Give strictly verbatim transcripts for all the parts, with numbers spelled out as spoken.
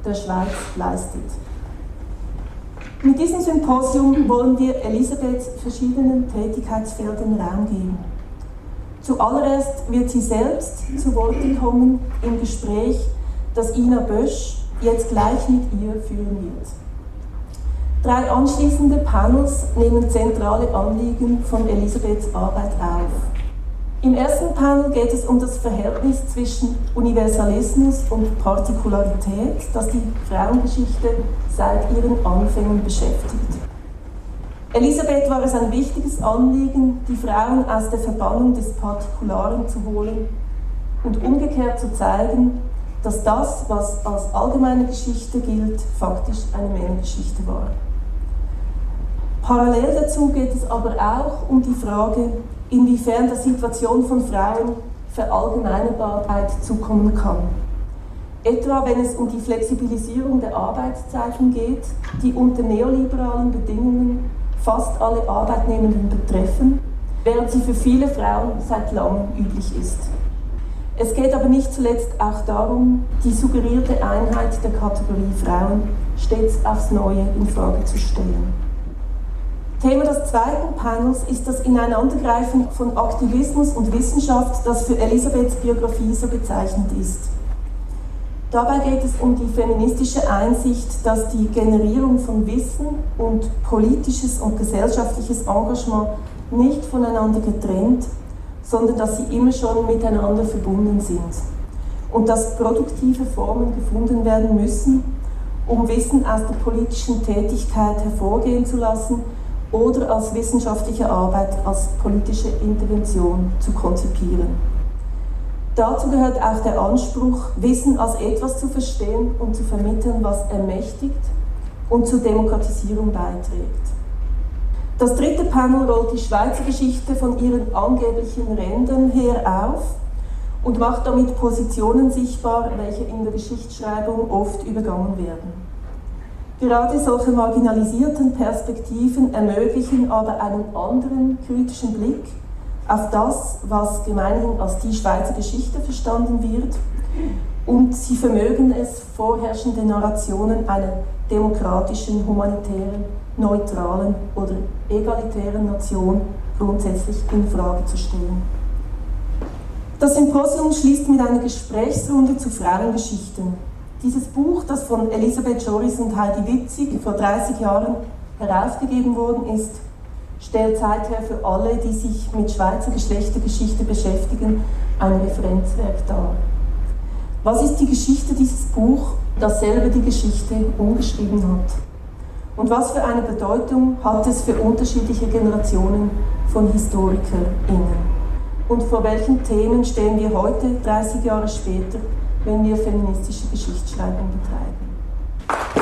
der Schweiz leistet. Mit diesem Symposium wollen wir Elisabeths verschiedenen Tätigkeitsfeldern Raum geben. Zuallererst wird sie selbst zu Wort kommen im Gespräch, das Ina Bösch jetzt gleich mit ihr führen wird. Drei anschließende Panels nehmen zentrale Anliegen von Elisabeths Arbeit auf. Im ersten Panel geht es um das Verhältnis zwischen Universalismus und Partikularität, das die Frauengeschichte seit ihren Anfängen beschäftigt. Elisabeth war es ein wichtiges Anliegen, die Frauen aus der Verbannung des Partikularen zu holen und umgekehrt zu zeigen, dass das, was als allgemeine Geschichte gilt, faktisch eine Männergeschichte war. Parallel dazu geht es aber auch um die Frage, inwiefern der Situation von Frauen Verallgemeinerbarkeit zukommen kann. Etwa wenn es um die Flexibilisierung der Arbeitszeiten geht, die unter neoliberalen Bedingungen fast alle Arbeitnehmenden betreffen, während sie für viele Frauen seit langem üblich ist. Es geht aber nicht zuletzt auch darum, die suggerierte Einheit der Kategorie Frauen stets aufs Neue in Frage zu stellen. Thema des zweiten Panels ist das Ineinandergreifen von Aktivismus und Wissenschaft, das für Elisabeths Biografie so bezeichnend ist. Dabei geht es um die feministische Einsicht, dass die Generierung von Wissen und politisches und gesellschaftliches Engagement nicht voneinander getrennt, sondern dass sie immer schon miteinander verbunden sind und dass produktive Formen gefunden werden müssen, um Wissen aus der politischen Tätigkeit hervorgehen zu lassen oder als wissenschaftliche Arbeit als politische Intervention zu konzipieren. Dazu gehört auch der Anspruch, Wissen als etwas zu verstehen und zu vermitteln, was ermächtigt und zur Demokratisierung beiträgt. Das dritte Panel rollt die Schweizer Geschichte von ihren angeblichen Rändern her auf und macht damit Positionen sichtbar, welche in der Geschichtsschreibung oft übergangen werden. Gerade solche marginalisierten Perspektiven ermöglichen aber einen anderen kritischen Blick auf das, was gemeinhin als die Schweizer Geschichte verstanden wird, und sie vermögen es, vorherrschende Narrationen einer demokratischen, humanitären, neutralen oder egalitären Nation grundsätzlich in Frage zu stellen. Das Symposium schließt mit einer Gesprächsrunde zu Frauengeschichten. Dieses Buch, das von Elisabeth Joris und Heidi Witzig vor dreißig Jahren herausgegeben worden ist, stellt seither für alle, die sich mit Schweizer Geschlechtergeschichte beschäftigen, ein Referenzwerk dar. Was ist die Geschichte dieses Buch, das selber die Geschichte umgeschrieben hat? Und was für eine Bedeutung hat es für unterschiedliche Generationen von HistorikerInnen? Und vor welchen Themen stehen wir heute, dreißig Jahre später, wenn wir feministische Geschichtsschreibung betreiben?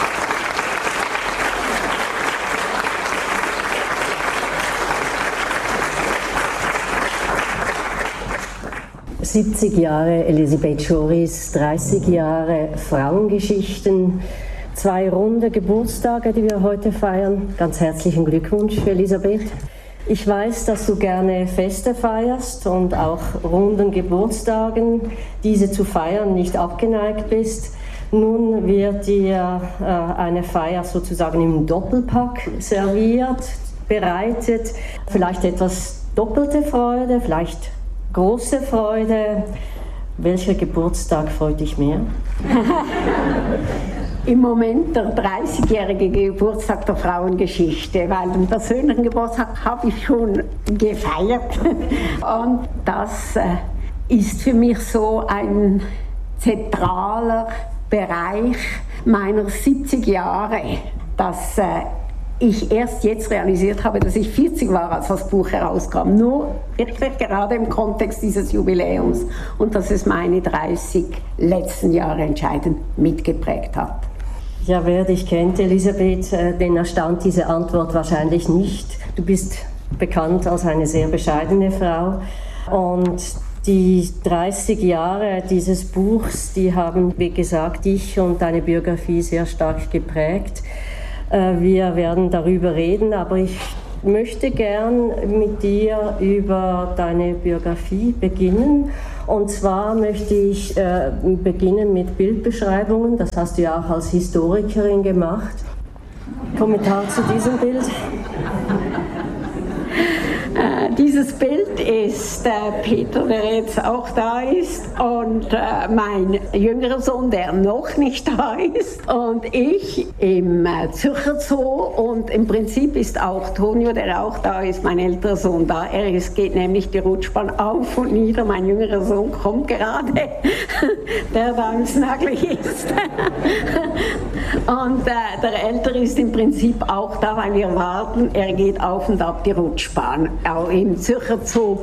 siebzig Jahre Elisabeth Joris, dreißig Jahre Frauengeschichten, zwei runde Geburtstage, die wir heute feiern. Ganz herzlichen Glückwunsch, Elisabeth. Ich weiß, dass du gerne Feste feierst und auch runden Geburtstagen, diese zu feiern, nicht abgeneigt bist. Nun wird dir äh, eine Feier sozusagen im Doppelpack serviert, bereitet. Vielleicht etwas doppelte Freude, vielleicht große Freude. Welcher Geburtstag freut dich mehr? Im Moment der dreißigjährige Geburtstag der Frauengeschichte, weil den persönlichen Geburtstag habe ich schon gefeiert. Und das äh, ist für mich so ein zentraler Bereich meiner siebzig Jahre, dass äh, ich erst jetzt realisiert habe, dass ich vierzig war, als das Buch herauskam. Nur wirklich gerade im Kontext dieses Jubiläums. Und dass es meine dreißig letzten Jahre entscheidend mitgeprägt hat. Ja, wer dich kennt, Elisabeth, den erstaunt diese Antwort wahrscheinlich nicht. Du bist bekannt als eine sehr bescheidene Frau. Und die dreißig Jahre dieses Buchs, die haben, wie gesagt, dich und deine Biografie sehr stark geprägt. Wir werden darüber reden, aber ich möchte gern mit dir über deine Biografie beginnen Und zwar möchte ich äh, beginnen mit Bildbeschreibungen. Das hast du ja auch als Historikerin gemacht. Kommentar zu diesem Bild? Äh, dieses Bild ist äh, Peter, der jetzt auch da ist, und äh, mein jüngerer Sohn, der noch nicht da ist, und ich im äh, Zürcher Zoo, und im Prinzip ist auch Tonio, der auch da ist, mein älterer Sohn, da. Er ist, geht nämlich die Rutschbahn auf und nieder. Mein jüngerer Sohn kommt gerade, der da im Snuggle ist. Und äh, der Ältere ist im Prinzip auch da, weil wir warten. Er geht auf und ab die Rutschbahn, auch im Zürcher Zoo.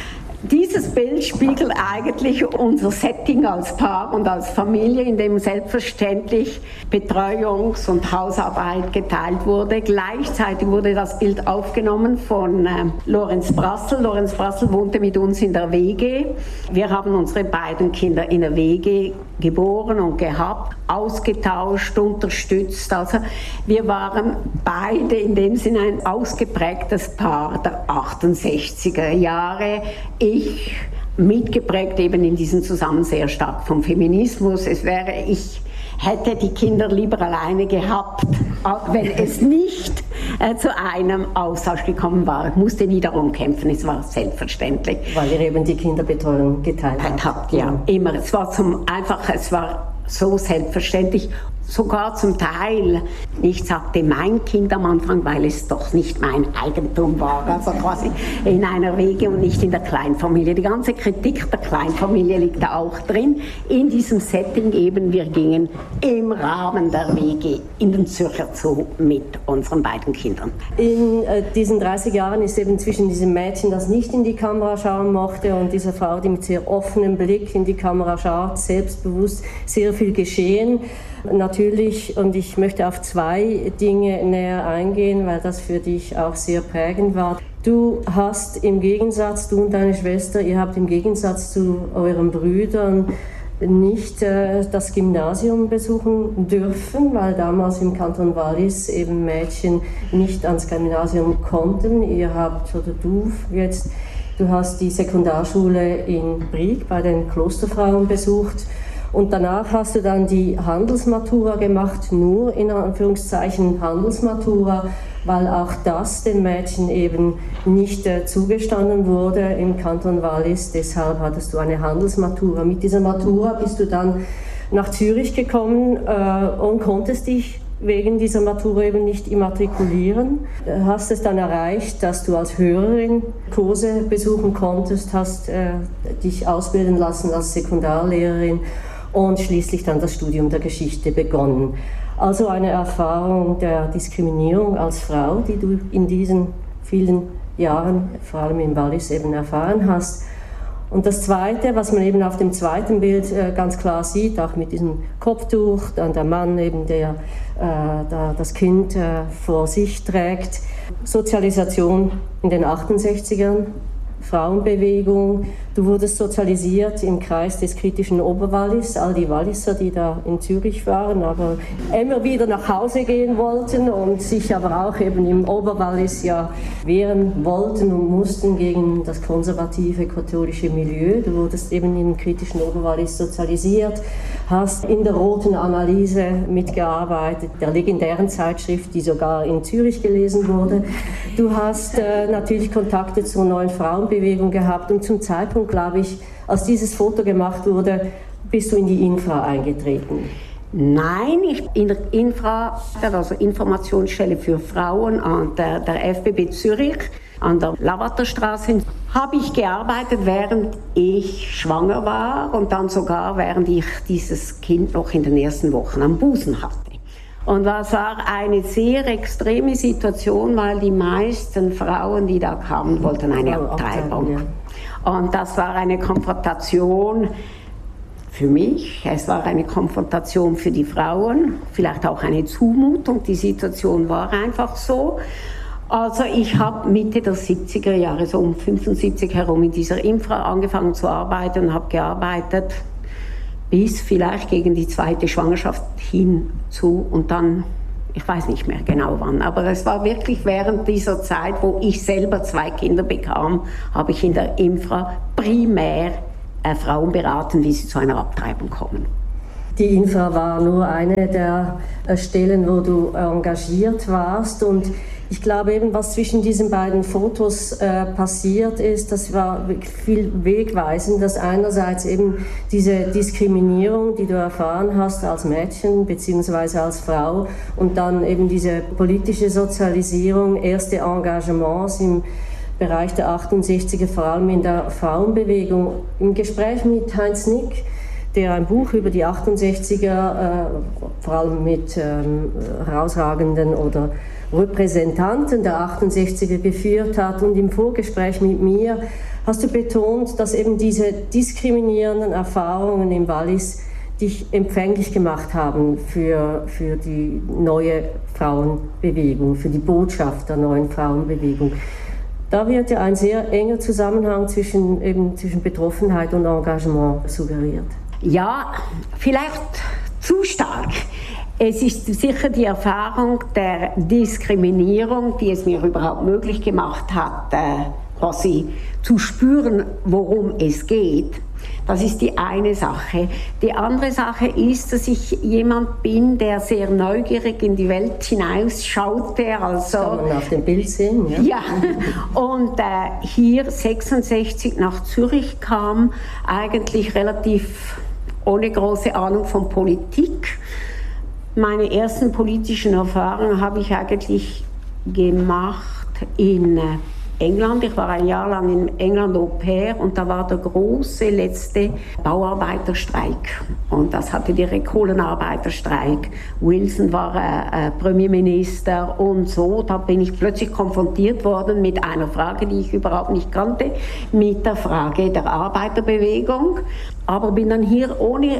Dieses Bild spiegelt eigentlich unser Setting als Paar und als Familie, in dem selbstverständlich Betreuungs- und Hausarbeit geteilt wurde. Gleichzeitig wurde das Bild aufgenommen von äh, Lorenz Brassel. Lorenz Brassel wohnte mit uns in der W G. Wir haben unsere beiden Kinder in der W G geboren und gehabt, ausgetauscht, unterstützt. Also wir waren beide in dem Sinne ein ausgeprägtes Paar der achtundsechziger Jahre. Ich mitgeprägt eben in diesem Zusammenhang sehr stark vom Feminismus. Es wäre, ich hätte die Kinder lieber alleine gehabt, wenn es nicht äh, zu einem Austausch gekommen war. Ich musste nie darum kämpfen, es war selbstverständlich. Weil ihr eben die Kinderbetreuung geteilt habt. habt. Ja, ja, immer. Es war zum einfach, es war so selbstverständlich. Sogar zum Teil, ich sagte mein Kind am Anfang, weil es doch nicht mein Eigentum war, also quasi in einer Wege und nicht in der Kleinfamilie. Die ganze Kritik der Kleinfamilie liegt da auch drin. In diesem Setting eben, wir gingen im Rahmen der W G in den Zürcher Zoo mit unseren beiden Kindern. In äh, diesen dreißig Jahren ist eben zwischen diesem Mädchen, das nicht in die Kamera schauen mochte, und dieser Frau, die mit sehr offenem Blick in die Kamera schaut, selbstbewusst, sehr viel geschehen. Natürlich, und ich möchte auf zwei Dinge näher eingehen, weil das für dich auch sehr prägend war. Du hast im Gegensatz, du und deine Schwester, ihr habt im Gegensatz zu euren Brüdern nicht äh, das Gymnasium besuchen dürfen, weil damals im Kanton Wallis eben Mädchen nicht ans Gymnasium konnten. Ihr habt, oder du jetzt, du hast die Sekundarschule in Brieg bei den Klosterfrauen besucht. Und danach hast du dann die Handelsmatura gemacht, nur in Anführungszeichen Handelsmatura, weil auch das den Mädchen eben nicht äh, zugestanden wurde im Kanton Wallis. Deshalb hattest du eine Handelsmatura. Mit dieser Matura bist du dann nach Zürich gekommen äh, und konntest dich wegen dieser Matura eben nicht immatrikulieren. Hast es dann erreicht, dass du als Hörerin Kurse besuchen konntest, hast äh, dich ausbilden lassen als Sekundarlehrerin und schließlich dann das Studium der Geschichte begonnen. Also eine Erfahrung der Diskriminierung als Frau, die du in diesen vielen Jahren, vor allem in Wallis, eben erfahren hast. Und das Zweite, was man eben auf dem zweiten Bild äh, ganz klar sieht, auch mit diesem Kopftuch, dann der Mann eben, der äh, da das Kind äh, vor sich trägt, Sozialisation in den achtundsechzigern, Frauenbewegung. Du wurdest sozialisiert im Kreis des kritischen Oberwallis, all die Walliser, die da in Zürich waren, aber immer wieder nach Hause gehen wollten und sich aber auch eben im Oberwallis ja wehren wollten und mussten gegen das konservative katholische Milieu. Du wurdest eben im kritischen Oberwallis sozialisiert, hast in der Roten Analyse mitgearbeitet, der legendären Zeitschrift, die sogar in Zürich gelesen wurde. Du hast äh, natürlich Kontakte zur neuen Frauenbewegung gehabt und zum Zeitpunkt, glaube ich, als dieses Foto gemacht wurde, bist du in die Infra eingetreten. Nein, ich in der Infra, also Informationsstelle für Frauen an der, der F B B Zürich, an der Lavaterstraße, habe ich gearbeitet, während ich schwanger war und dann sogar, während ich dieses Kind noch in den ersten Wochen am Busen hatte. Und das war eine sehr extreme Situation, weil die meisten Frauen, die da kamen, wollten eine Abtreibung. Und das war eine Konfrontation für mich, es war eine Konfrontation für die Frauen, vielleicht auch eine Zumutung, die Situation war einfach so. Also ich habe Mitte der siebziger Jahre, so um fünfundsiebzig herum, in dieser Infra angefangen zu arbeiten und habe gearbeitet bis vielleicht gegen die zweite Schwangerschaft hinzu und dann, ich weiß nicht mehr genau wann, aber es war wirklich während dieser Zeit, wo ich selber zwei Kinder bekam, habe ich in der Infra primär äh, Frauen beraten, wie sie zu einer Abtreibung kommen. Die Infra war nur eine der Stellen, wo du engagiert warst, und ich glaube eben, was zwischen diesen beiden Fotos äh, passiert ist, das war viel wegweisend, dass einerseits eben diese Diskriminierung, die du erfahren hast als Mädchen bzw. als Frau, und dann eben diese politische Sozialisierung, erste Engagements im Bereich der achtundsechziger, vor allem in der Frauenbewegung. Im Gespräch mit Heinz Nick, der ein Buch über die achtundsechziger, äh, vor allem mit ähm, herausragenden oder Repräsentanten der achtundsechziger geführt hat, und im Vorgespräch mit mir hast du betont, dass eben diese diskriminierenden Erfahrungen im Wallis dich empfänglich gemacht haben für, für die neue Frauenbewegung, für die Botschaft der neuen Frauenbewegung. Da wird ja ein sehr enger Zusammenhang zwischen, eben zwischen Betroffenheit und Engagement suggeriert. Ja, vielleicht zu stark. Es ist sicher die Erfahrung der Diskriminierung, die es mir überhaupt möglich gemacht hat, äh, quasi zu spüren, worum es geht. Das ist die eine Sache. Die andere Sache ist, dass ich jemand bin, der sehr neugierig in die Welt hinausschaute. Also, das kann man auf dem Bild sehen. Ja, ja. Und äh, hier sechsundsechzig nach Zürich kam, eigentlich relativ ohne große Ahnung von Politik. Meine ersten politischen Erfahrungen habe ich eigentlich gemacht in England. Ich war ein Jahr lang in England Au pair, und da war der große letzte Bauarbeiterstreik. Und das hatte direkt Kohlenarbeiterstreik. Wilson war äh, äh, Premierminister und so. Da bin ich plötzlich konfrontiert worden mit einer Frage, die ich überhaupt nicht kannte, mit der Frage der Arbeiterbewegung. Aber bin dann hier ohne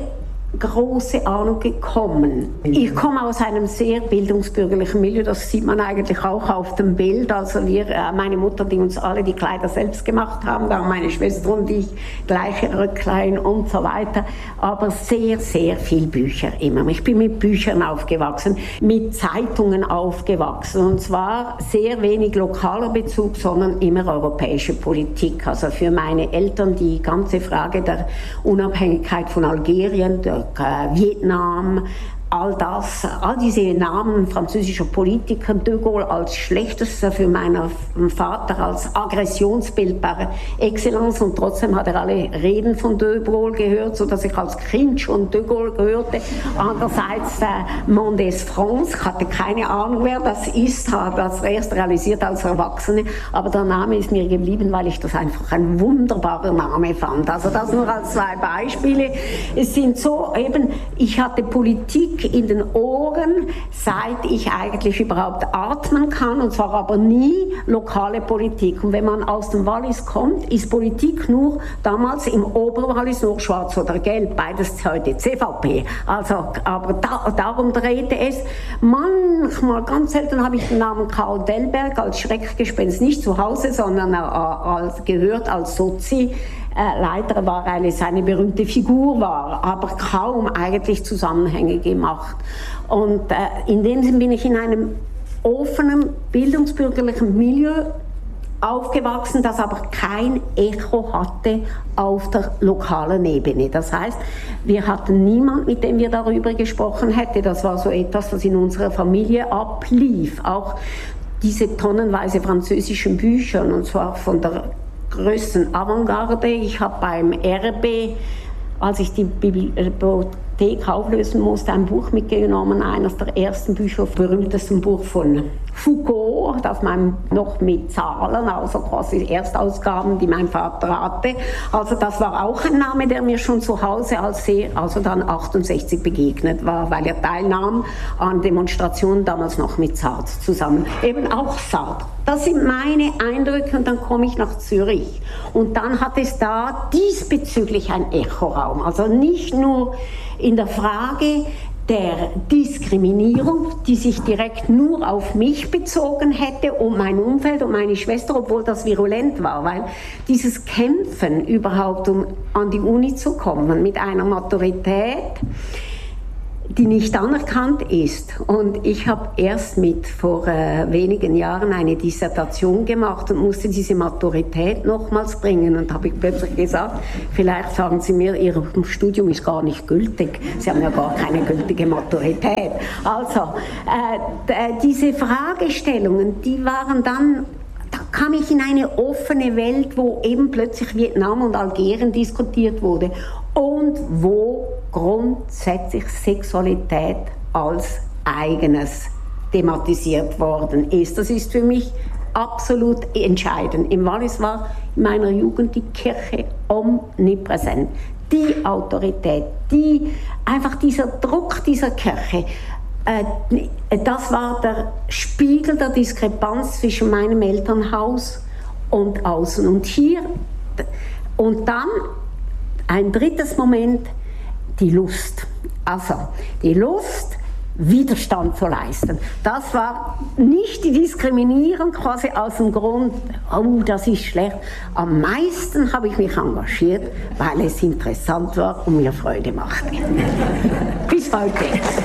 große Ahnung gekommen. Ich komme aus einem sehr bildungsbürgerlichen Milieu, das sieht man eigentlich auch auf dem Bild. Also wir, meine Mutter, die uns alle die Kleider selbst gemacht haben, dann meine Schwester und ich, gleiche Röcklein und so weiter. Aber sehr, sehr viel Bücher immer. Ich bin mit Büchern aufgewachsen, mit Zeitungen aufgewachsen, und zwar sehr wenig lokaler Bezug, sondern immer europäische Politik. Also für meine Eltern die ganze Frage der Unabhängigkeit von Algerien, der Vietnam, all das, all diese Namen französischer Politiker, de Gaulle als schlechtester, für meinen Vater als Aggressionsbild par excellence, und trotzdem hat er alle Reden von de Gaulle gehört, sodass ich als Kind schon de Gaulle gehörte. Andererseits äh, Mendes France, ich hatte keine Ahnung, wer das ist, habe das erst realisiert als Erwachsene, aber der Name ist mir geblieben, weil ich das einfach ein wunderbarer Name fand. Also das nur als zwei Beispiele. Es sind so eben, ich hatte Politik in den Ohren, seit ich eigentlich überhaupt atmen kann, und zwar aber nie lokale Politik. Und wenn man aus dem Wallis kommt, ist Politik nur damals im Oberwallis nur schwarz oder gelb, beides heute C V P. Also, aber da, darum drehte es. Manchmal, ganz selten habe ich den Namen Karl Delberg als Schreckgespenst nicht zu Hause, sondern äh, als, gehört als Sozi. Äh, Leiter war, weil es eine berühmte Figur war, aber kaum eigentlich Zusammenhänge gemacht. Und äh, in dem Sinn bin ich in einem offenen, bildungsbürgerlichen Milieu aufgewachsen, das aber kein Echo hatte auf der lokalen Ebene. Das heißt, wir hatten niemanden, mit dem wir darüber gesprochen hätten. Das war so etwas, was in unserer Familie ablief. Auch diese tonnenweise französischen Bücher, und zwar von der größten Avantgarde. Ich habe beim R B, als ich die Bibliothek auflösen musste, ein Buch mitgenommen, eines der ersten Bücher, berühmtesten Buch von Foucault, das man noch mit Zahlen, also quasi Erstausgaben, die mein Vater hatte. Also das war auch ein Name, der mir schon zu Hause als sehr, also dann achtundsechzig begegnet war, weil er teilnahm an Demonstrationen, damals noch mit Sartre zusammen. Eben auch Sartre. Das sind meine Eindrücke, und dann komme ich nach Zürich. Und dann hat es da diesbezüglich ein Echoraum. Also nicht nur in der Frage der Diskriminierung, die sich direkt nur auf mich bezogen hätte und mein Umfeld und meine Schwester, obwohl das virulent war, weil dieses Kämpfen überhaupt, um an die Uni zu kommen, mit einer Maturität, die nicht anerkannt ist. Und ich habe erst mit vor äh, wenigen Jahren eine Dissertation gemacht und musste diese Maturität nochmals bringen. Und habe ich plötzlich gesagt, vielleicht sagen Sie mir, Ihr Studium ist gar nicht gültig. Sie haben ja gar keine gültige Maturität. Also, äh, diese Fragestellungen, die waren dann, da kam ich in eine offene Welt, wo eben plötzlich Vietnam und Algerien diskutiert wurde und wo grundsätzlich Sexualität als eigenes thematisiert worden ist. Das ist für mich absolut entscheidend. Im Wallis war in meiner Jugend die Kirche omnipräsent. Die Autorität, die, einfach dieser Druck dieser Kirche, äh, das war der Spiegel der Diskrepanz zwischen meinem Elternhaus und außen. Und hier, und dann ein drittes Moment, die Lust. Also die Lust, Widerstand zu leisten. Das war nicht die Diskriminierung quasi aus dem Grund, oh, das ist schlecht. Am meisten habe ich mich engagiert, weil es interessant war und mir Freude machte. Bis heute.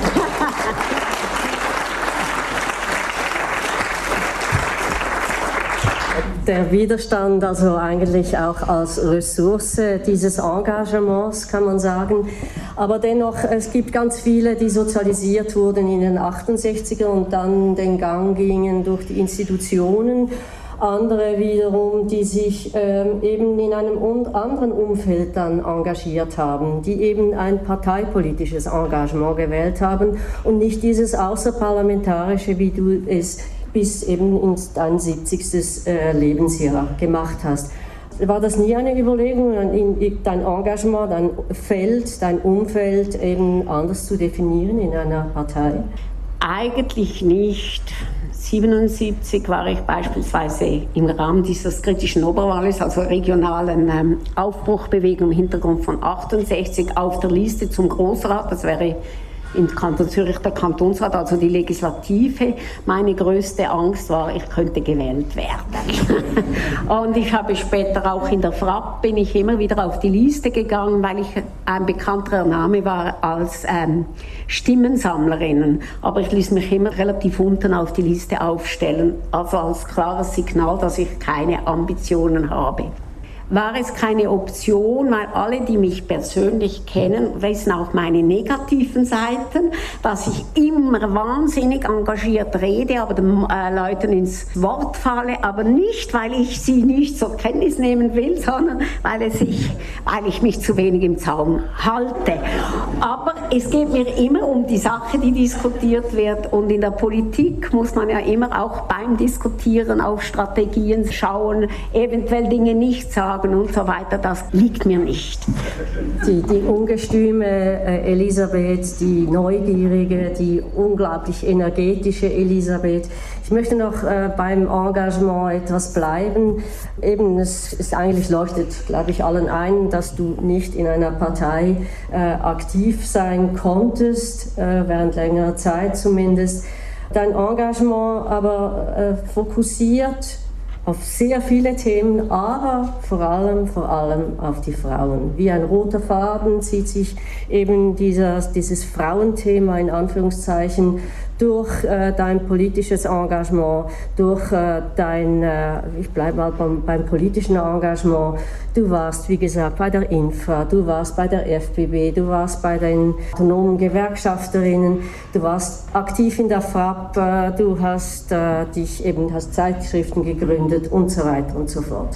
Der Widerstand also eigentlich auch als Ressource dieses Engagements, kann man sagen. Aber dennoch, es gibt ganz viele, die sozialisiert wurden in den achtundsechziger und dann den Gang gingen durch die Institutionen. Andere wiederum, die sich ähm, eben in einem anderen Umfeld dann engagiert haben, die eben ein parteipolitisches Engagement gewählt haben und nicht dieses außerparlamentarische, wie du es bis eben ins dein siebzigstes Äh, Lebensjahr gemacht hast. War das nie eine Überlegung, dein Engagement, dein Feld, dein Umfeld eben anders zu definieren in einer Partei? Eigentlich nicht. siebenundsiebzig war ich beispielsweise im Rahmen dieses kritischen Oberwallis, also regionalen ähm, Aufbruchbewegung im Hintergrund von achtundsechzig, auf der Liste zum Großrat. Das wäre im Kanton Zürich der Kantonsrat, also die Legislative. Meine größte Angst war, ich könnte gewählt werden. Und ich habe später auch in der Frapp, bin ich immer wieder auf die Liste gegangen, weil ich ein bekannterer Name war als ähm, Stimmensammlerin. Aber ich ließ mich immer relativ unten auf die Liste aufstellen, also als klares Signal, dass ich keine Ambitionen habe. War es keine Option, weil alle, die mich persönlich kennen, wissen auch meine negativen Seiten, dass ich immer wahnsinnig engagiert rede, aber den äh, Leuten ins Wort falle, aber nicht, weil ich sie nicht zur Kenntnis nehmen will, sondern weil, es ich, weil ich mich zu wenig im Zaum halte. Aber es geht mir immer um die Sache, die diskutiert wird, und in der Politik muss man ja immer auch beim Diskutieren auf Strategien schauen, eventuell Dinge nicht sagen und so weiter, das liegt mir nicht. Die, die ungestüme äh, Elisabeth, die neugierige, die unglaublich energetische Elisabeth. Ich möchte noch äh, beim Engagement etwas bleiben. Eben, es ist eigentlich leuchtet, glaube ich, allen ein, dass du nicht in einer Partei äh, aktiv sein konntest, äh, während längerer Zeit zumindest. Dein Engagement aber äh, fokussiert auf sehr viele Themen, aber vor allem, vor allem auf die Frauen. Wie ein roter Faden zieht sich eben dieser, dieses Frauenthema in Anführungszeichen durch äh, dein politisches Engagement, durch äh, dein, äh, ich bleibe mal beim, beim politischen Engagement. Du warst, wie gesagt, bei der Infra, du warst bei der F B B, du warst bei den autonomen Gewerkschafterinnen, du warst aktiv in der Frapp, äh, du hast äh, dich eben, hast Zeitschriften gegründet und so weiter und so fort.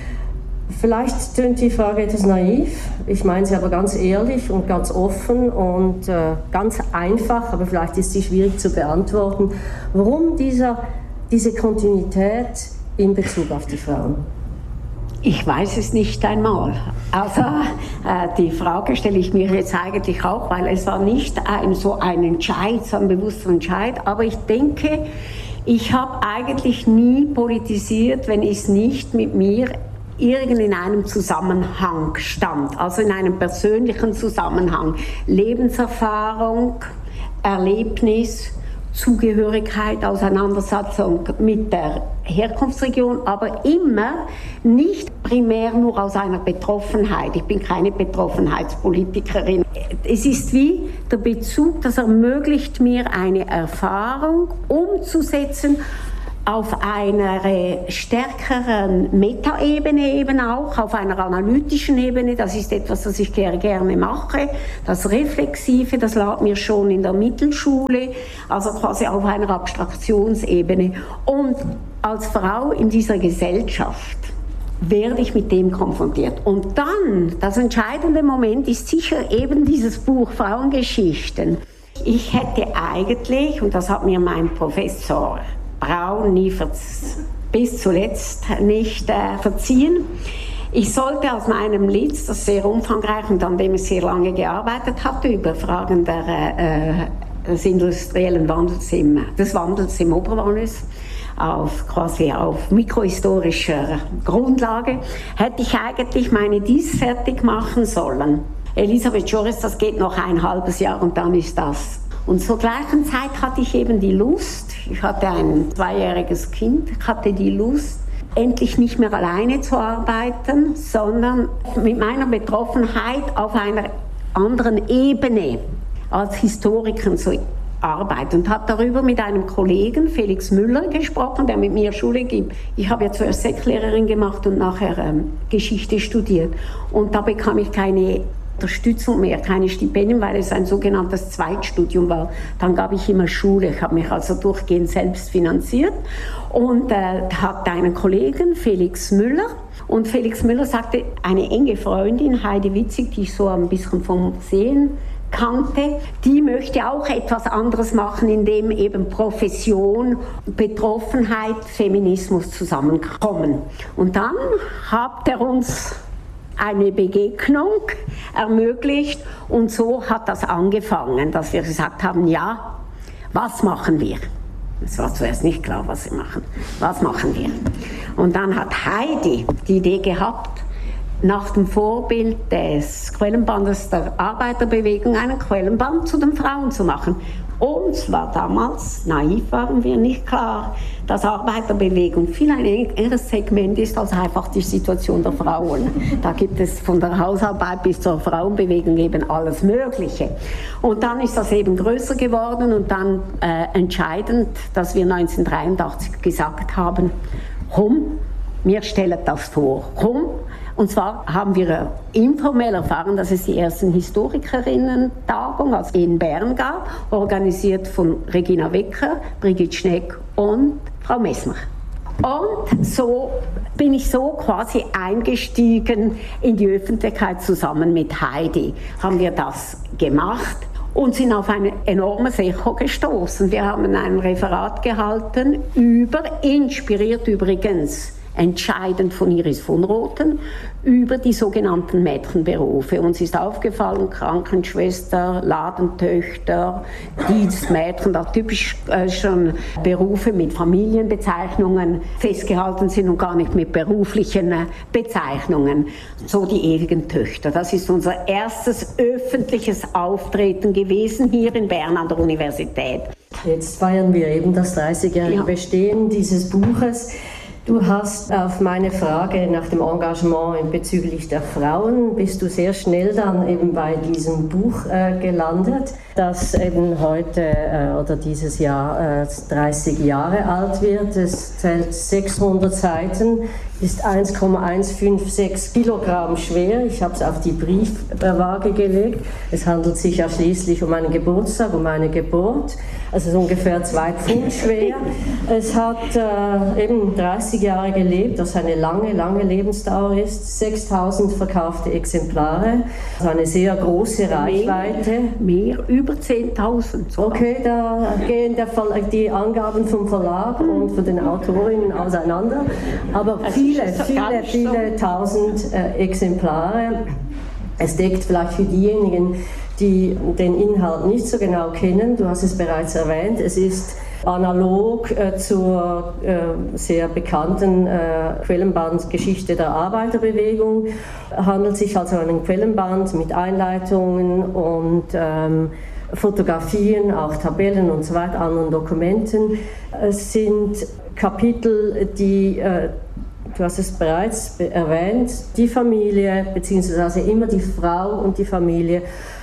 Vielleicht tönt die Frage etwas naiv, ich meine sie aber ganz ehrlich und ganz offen und äh, ganz einfach, aber vielleicht ist sie schwierig zu beantworten. Warum dieser, diese Kontinuität in Bezug auf die Frauen? Ich weiß es nicht einmal. Also äh, die Frage stelle ich mir jetzt eigentlich auch, weil es war nicht ein, so ein Entscheid, so ein bewusster Entscheid, aber ich denke, ich habe eigentlich nie politisiert, wenn ich es nicht mit mir irgend in einem Zusammenhang stand, also in einem persönlichen Zusammenhang. Lebenserfahrung, Erlebnis, Zugehörigkeit, Auseinandersetzung mit der Herkunftsregion, aber immer nicht primär nur aus einer Betroffenheit. Ich bin keine Betroffenheitspolitikerin. Es ist wie der Bezug, das ermöglicht mir eine Erfahrung umzusetzen auf einer stärkeren Metaebene eben auch, auf einer analytischen Ebene. Das ist etwas, das ich gerne mache. Das Reflexive, das lag mir schon in der Mittelschule, also quasi auf einer Abstraktionsebene. Und als Frau in dieser Gesellschaft werde ich mit dem konfrontiert. Und dann, das entscheidende Moment ist sicher eben dieses Buch Frauengeschichten. Ich hätte eigentlich, und das hat mir mein Professor Braun nie bis zuletzt nicht äh, verziehen. Ich sollte aus meinem Lied, das sehr umfangreich und an dem ich sehr lange gearbeitet hatte, über Fragen der, äh, des industriellen Wandels im, des Wandels im Oberwallis, auf quasi auf mikrohistorischer Grundlage, hätte ich eigentlich meine Dies fertig machen sollen. Elisabeth Joris, das geht noch ein halbes Jahr und dann ist das. Und zur gleichen Zeit hatte ich eben die Lust, ich hatte ein zweijähriges Kind, ich hatte die Lust, endlich nicht mehr alleine zu arbeiten, sondern mit meiner Betroffenheit auf einer anderen Ebene als Historikerin zu arbeiten. Und habe darüber mit einem Kollegen, Felix Müller, gesprochen, der mit mir Schule gibt. Ich habe ja zuerst Säcklehrerin gemacht und nachher ähm, Geschichte studiert. Und da bekam ich keine Unterstützung mehr, keine Stipendien, weil es ein sogenanntes Zweitstudium war. Dann gab ich immer Schule, ich habe mich also durchgehend selbst finanziert und äh, hatte einen Kollegen, Felix Müller. Und Felix Müller sagte, eine enge Freundin, Heidi Witzig, die ich so ein bisschen vom Sehen kannte, die möchte auch etwas anderes machen, in dem eben Profession, Betroffenheit, Feminismus zusammenkommen. Und dann hat er uns eine Begegnung ermöglicht und so hat das angefangen, dass wir gesagt haben, ja, was machen wir? Es war zuerst nicht klar, was wir machen. Was machen wir? Und dann hat Heidi die Idee gehabt, nach dem Vorbild des Quellenbandes der Arbeiterbewegung einen Quellenband zu den Frauen zu machen. Uns war damals, naiv waren wir, nicht klar, dass Arbeiterbewegung viel ein engeres Segment ist als einfach die Situation der Frauen. Da gibt es von der Hausarbeit bis zur Frauenbewegung eben alles Mögliche. Und dann ist das eben größer geworden und dann äh, entscheidend, dass wir neunzehnhundertdreiundachtzig gesagt haben, komm, wir stellen das vor, komm. Und zwar haben wir informell erfahren, dass es die ersten Historikerinnen-Tagung in Bern gab, organisiert von Regina Wecker, Brigitte Schneck und Frau Messmer. Und so bin ich so quasi eingestiegen in die Öffentlichkeit zusammen mit Heidi. Haben wir das gemacht und sind auf ein enormes Echo gestoßen. Wir haben ein Referat gehalten über, inspiriert übrigens, entscheidend von Iris von Rothen, über die sogenannten Mädchenberufe. Uns ist aufgefallen, Krankenschwester, Ladentöchter, Dienstmädchen, da typisch äh, schon Berufe mit Familienbezeichnungen festgehalten sind und gar nicht mit beruflichen äh, Bezeichnungen. So die ewigen Töchter. Das ist unser erstes öffentliches Auftreten gewesen hier in Bern an der Universität. Jetzt feiern wir eben das dreißigjährige Ja. Bestehen dieses Buches. Du hast auf meine Frage nach dem Engagement bezüglich der Frauen, bist du sehr schnell dann eben bei diesem Buch äh, gelandet, das eben heute äh, oder dieses Jahr äh, dreißig Jahre alt wird. Es zählt sechshundert Seiten, ist eins Komma hundertfünfundsechzig Kilogramm schwer. Ich habe es auf die Briefwaage gelegt. Es handelt sich ja schließlich um einen Geburtstag, um eine Geburt. Also so ungefähr zwei Pfund schwer. Es hat äh, eben dreißig Jahre gelebt, was eine lange, lange Lebensdauer ist. sechstausend verkaufte Exemplare, also eine sehr große Reichweite. Mehr, mehr über zehntausend. Okay, da gehen der Verlag, die Angaben vom Verlag und von den Autorinnen auseinander. Aber viele, viele, viele tausend äh, Exemplare. Es deckt vielleicht für diejenigen, die den Inhalt nicht so genau kennen, du hast es bereits erwähnt, es ist analog äh, zur äh, sehr bekannten äh, Quellenbandgeschichte der Arbeiterbewegung. Handelt sich also um einen Quellenband mit Einleitungen und ähm, Fotografien, auch Tabellen und so weiter, anderen Dokumenten. Es sind Kapitel, die, äh, du hast es bereits erwähnt, die Familie, beziehungsweise immer die Frau und die Familie,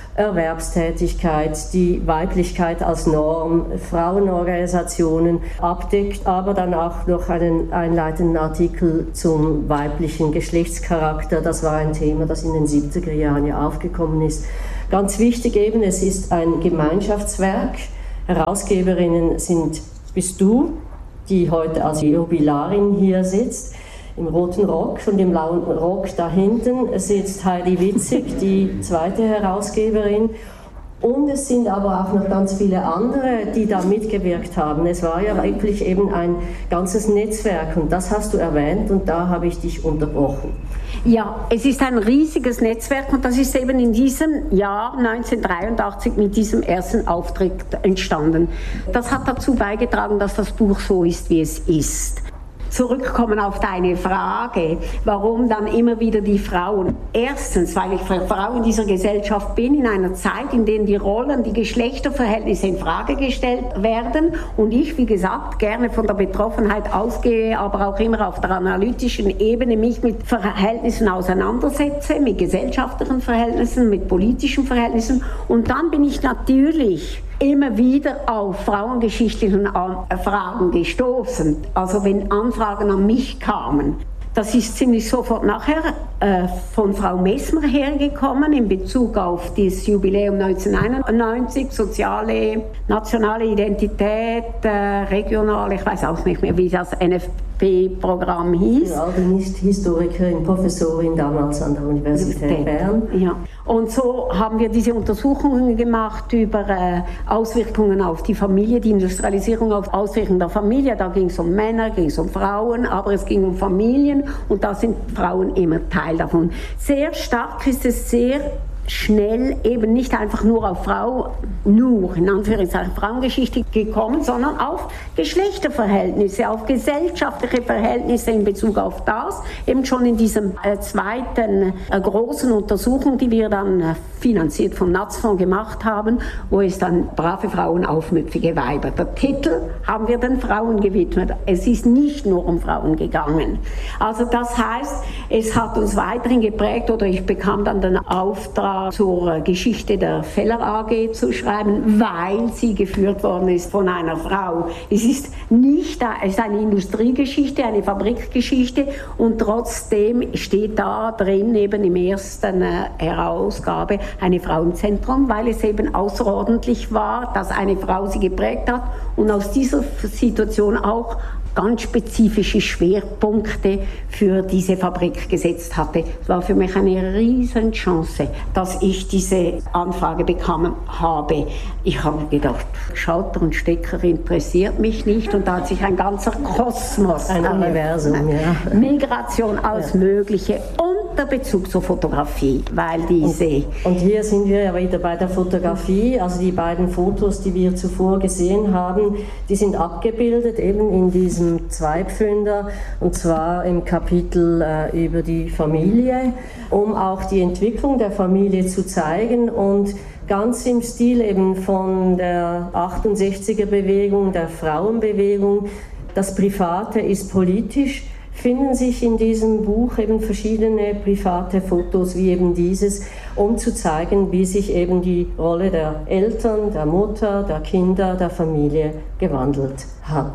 Erwerbstätigkeit, die Weiblichkeit als Norm, Frauenorganisationen abdeckt, aber dann auch noch einen einleitenden Artikel zum weiblichen Geschlechtscharakter. Das war ein Thema, das in den siebziger Jahren ja aufgekommen ist. Ganz wichtig eben, es ist ein Gemeinschaftswerk. Herausgeberinnen sind, bist du, die heute als Jubilarin hier sitzt, im roten Rock und im blauen Rock da hinten sitzt Heidi Witzig, die zweite Herausgeberin. Und es sind aber auch noch ganz viele andere, die da mitgewirkt haben. Es war ja wirklich eben ein ganzes Netzwerk und das hast du erwähnt und da habe ich dich unterbrochen. Ja, es ist ein riesiges Netzwerk und das ist eben in diesem Jahr neunzehnhundertdreiundachtzig mit diesem ersten Auftritt entstanden. Das hat dazu beigetragen, dass das Buch so ist, wie es ist. Zurückkommen auf deine Frage, warum dann immer wieder die Frauen. Erstens, weil ich Frau in dieser Gesellschaft bin, in einer Zeit, in der die Rollen, die Geschlechterverhältnisse in Frage gestellt werden und ich, wie gesagt, gerne von der Betroffenheit ausgehe, aber auch immer auf der analytischen Ebene mich mit Verhältnissen auseinandersetze, mit gesellschaftlichen Verhältnissen, mit politischen Verhältnissen und dann bin ich natürlich immer wieder auf frauengeschichtlichen Fragen gestoßen. Also wenn Anfragen an mich kamen. Das ist ziemlich sofort nachher äh, von Frau Messmer hergekommen in Bezug auf das Jubiläum neunzehnhunderteinundneunzig, soziale, nationale Identität, äh, regionale, ich weiß auch nicht mehr, wie das N F P-Programm hieß. Ja, die ist Historikerin, Professorin damals an der Universität Bern. Ja. Und so haben wir diese Untersuchungen gemacht über äh, Auswirkungen auf die Familie, die Industrialisierung auf Auswirkungen der Familie. Da ging es um Männer, ging es um Frauen, aber es ging um Familien und da sind Frauen immer Teil davon. Sehr stark ist es sehr schnell eben nicht einfach nur auf Frau, nur in Anführungszeichen Frauengeschichte gekommen, sondern auf Geschlechterverhältnisse, auf gesellschaftliche Verhältnisse in Bezug auf das, eben schon in diesem äh, zweiten äh, großen Untersuchung, die wir dann äh, finanziert vom Natzfonds gemacht haben, wo es dann brave Frauen, aufmüpfige Weiber. Der Titel haben wir den Frauen gewidmet. Es ist nicht nur um Frauen gegangen. Also das heißt, es hat uns weiterhin geprägt oder ich bekam dann den Auftrag, zur Geschichte der Feller A G zu schreiben, weil sie geführt worden ist von einer Frau. Es ist nicht, es ist eine Industriegeschichte, eine Fabrikgeschichte und trotzdem steht da drin eben im ersten Herausgabe eine Frau im Zentrum, weil es eben außerordentlich war, dass eine Frau sie geprägt hat und aus dieser Situation auch ganz spezifische Schwerpunkte für diese Fabrik gesetzt hatte. Es war für mich eine riesen Chance, dass ich diese Anfrage bekommen habe. Ich habe gedacht, Schalter und Stecker interessiert mich nicht und da hat sich ein ganzer Kosmos, ein Universum, ja. Migration, alles ja. Mögliche und der Bezug zur Fotografie, weil diese... Und, und hier sind wir ja wieder bei der Fotografie, also die beiden Fotos, die wir zuvor gesehen haben, die sind abgebildet eben in diesem Zweipfünder und zwar im Kapitel äh, über die Familie, um auch die Entwicklung der Familie zu zeigen und ganz im Stil eben von der achtundsechziger Bewegung, der Frauenbewegung. Das Private ist politisch, finden sich in diesem Buch eben verschiedene private Fotos wie eben dieses, um zu zeigen, wie sich eben die Rolle der Eltern, der Mutter, der Kinder, der Familie gewandelt hat.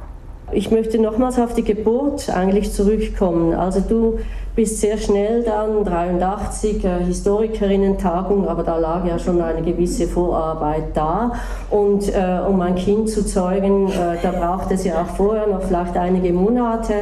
Ich möchte nochmals auf die Geburt eigentlich zurückkommen. Also du bist sehr schnell dann, dreiundachtzig, äh, Historikerinnen-Tagung, aber da lag ja schon eine gewisse Vorarbeit da. Und äh, um ein Kind zu zeugen, äh, da braucht es ja auch vorher noch vielleicht einige Monate,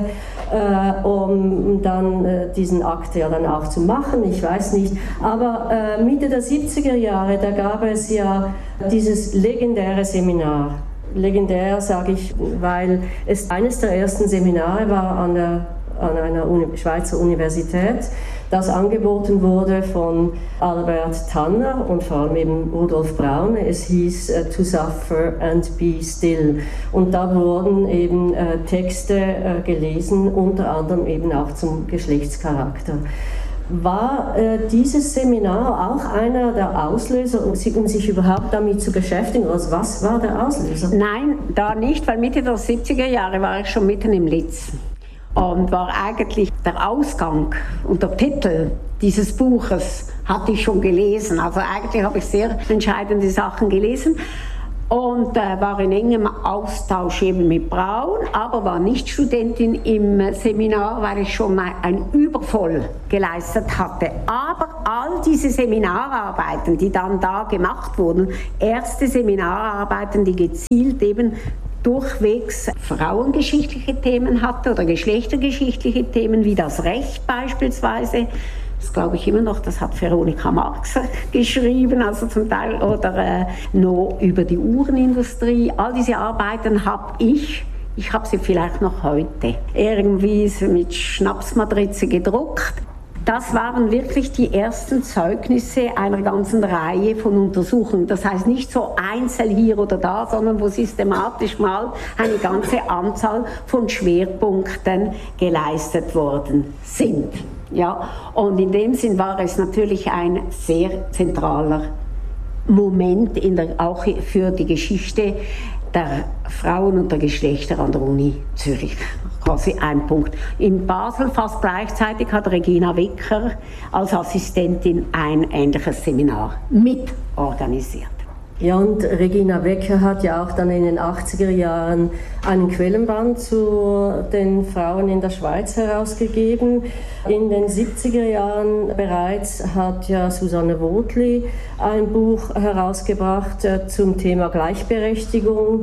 äh, um dann äh, diesen Akt ja dann auch zu machen, ich weiß nicht. Aber äh, Mitte der siebziger Jahre, da gab es ja dieses legendäre Seminar. Legendär, sage ich, weil es eines der ersten Seminare war an, der, an einer Uni, Schweizer Universität, das angeboten wurde von Albert Tanner und vor allem eben Rudolf Braun. Es hieß uh, To Suffer and Be Still. Und da wurden eben uh, Texte uh, gelesen, unter anderem eben auch zum Geschlechtscharakter. War äh, dieses Seminar auch einer der Auslöser, um, um sich überhaupt damit zu beschäftigen? Also was war der Auslöser? Nein, da nicht, weil Mitte der siebziger Jahre war ich schon mitten im Litz und war eigentlich der Ausgang und der Titel dieses Buches hatte ich schon gelesen. Also eigentlich habe ich sehr entscheidende Sachen gelesen. Und äh, war in engem Austausch eben mit Braun, aber war nicht Studentin im Seminar, weil ich schon mal ein Übervoll geleistet hatte. Aber all diese Seminararbeiten, die dann da gemacht wurden, erste Seminararbeiten, die gezielt eben durchwegs frauengeschichtliche Themen hatte oder geschlechtergeschichtliche Themen, wie das Recht beispielsweise. Das glaube ich immer noch, das hat Veronika Marx geschrieben, also zum Teil, oder äh, noch über die Uhrenindustrie. All diese Arbeiten habe ich, ich habe sie vielleicht noch heute, irgendwie mit Schnapsmatrize gedruckt. Das waren wirklich die ersten Zeugnisse einer ganzen Reihe von Untersuchungen. Das heißt nicht so einzeln hier oder da, sondern wo systematisch mal eine ganze Anzahl von Schwerpunkten geleistet worden sind. Ja, und in dem Sinn war es natürlich ein sehr zentraler Moment in der, auch für die Geschichte der Frauen und der Geschlechter an der Uni Zürich. Quasi ein Punkt. In Basel fast gleichzeitig hat Regina Wecker als Assistentin ein ähnliches Seminar mitorganisiert. Ja, und Regina Wecker hat ja auch dann in den achtziger Jahren einen Quellenband zu den Frauen in der Schweiz herausgegeben. In den siebziger Jahren bereits hat ja Susanne Wotli ein Buch herausgebracht äh, zum Thema Gleichberechtigung.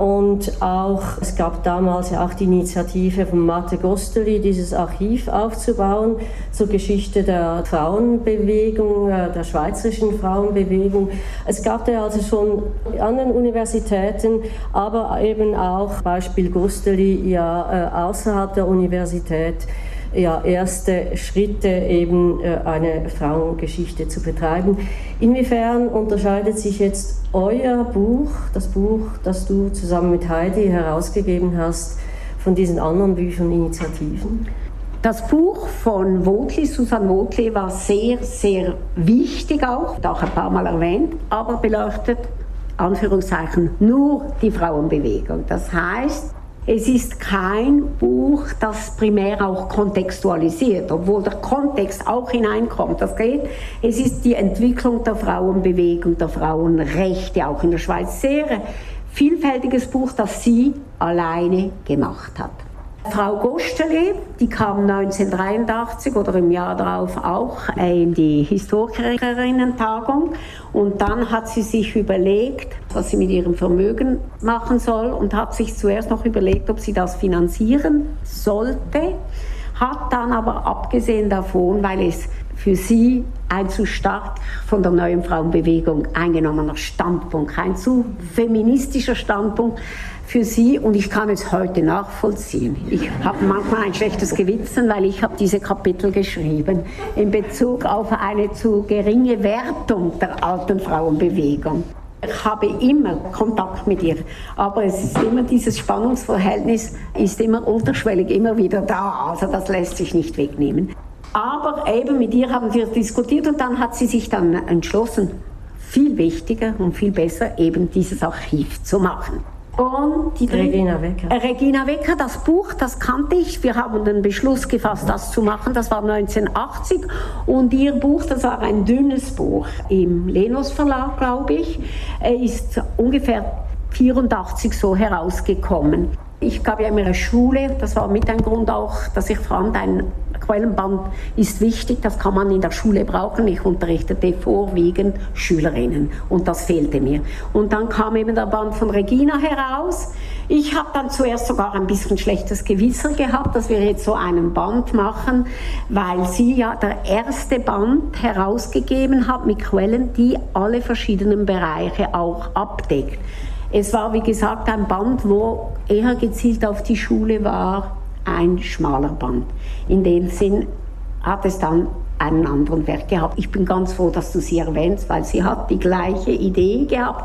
Und auch, es gab damals ja auch die Initiative von Mate Gosteli, dieses Archiv aufzubauen zur Geschichte der Frauenbewegung, äh, der schweizerischen Frauenbewegung. Es gab da also schon an den Universitäten, aber eben auch Beispiel Gosteli ja äh, außerhalb der Universität ja erste Schritte eben äh, eine Frauengeschichte zu betreiben. Inwiefern unterscheidet sich jetzt euer Buch, das Buch, das du zusammen mit Heidi herausgegeben hast, von diesen anderen Büchern und Initiativen? Das Buch von Wotli, Susanne Wotli, war sehr, sehr wichtig auch, auch ein paar Mal erwähnt, aber beleuchtet, Anführungszeichen, nur die Frauenbewegung. Das heißt, es ist kein Buch, das primär auch kontextualisiert, obwohl der Kontext auch hineinkommt. Das geht. Es ist die Entwicklung der Frauenbewegung, der Frauenrechte, auch in der Schweiz. Sehr vielfältiges Buch, das sie alleine gemacht hat. Frau Gosteli, die kam neunzehnhundertdreiundachtzig oder im Jahr darauf auch in die Historikerinnen-Tagung und dann hat sie sich überlegt, was sie mit ihrem Vermögen machen soll und hat sich zuerst noch überlegt, ob sie das finanzieren sollte, hat dann aber abgesehen davon, weil es für sie ein zu stark von der neuen Frauenbewegung eingenommener Standpunkt, ein zu feministischer Standpunkt für sie, und ich kann es heute nachvollziehen. Ich habe manchmal ein schlechtes Gewissen, weil ich habe diese Kapitel geschrieben in Bezug auf eine zu geringe Wertung der alten Frauenbewegung. Ich habe immer Kontakt mit ihr, aber es ist immer dieses Spannungsverhältnis, ist immer unterschwellig, immer wieder da, also das lässt sich nicht wegnehmen. Aber eben mit ihr haben wir diskutiert und dann hat sie sich dann entschlossen, viel wichtiger und viel besser eben dieses Archiv zu machen. Und die Regina Wecker. Regina Wecker, das Buch, das kannte ich. Wir haben den Beschluss gefasst, das zu machen. Das war neunzehnhundertachtzig. Und ihr Buch, das war ein dünnes Buch im Lenos Verlag, glaube ich, ist ungefähr vierundachtzig so herausgekommen. Ich gab ja immer eine Schule, das war mit ein Grund auch, dass ich fand, ein Quellenband ist wichtig, das kann man in der Schule brauchen. Ich unterrichtete vorwiegend Schülerinnen und das fehlte mir. Und dann kam eben der Band von Regina heraus. Ich habe dann zuerst sogar ein bisschen schlechtes Gewissen gehabt, dass wir jetzt so einen Band machen, weil sie ja der erste Band herausgegeben hat mit Quellen, die alle verschiedenen Bereiche auch abdeckt. Es war, wie gesagt, ein Band, wo eher gezielt auf die Schule war, ein schmaler Band. In dem Sinn hat es dann einen anderen Wert gehabt. Ich bin ganz froh, dass du sie erwähnst, weil sie hat die gleiche Idee gehabt,